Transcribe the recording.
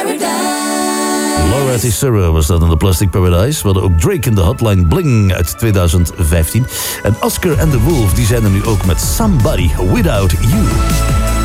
Laura Tissera was dat in de Plastic Paradise. We hadden ook Drake in de Hotline Bling uit 2015. En Oscar and the Wolf, die zijn er nu ook met Somebody Without You.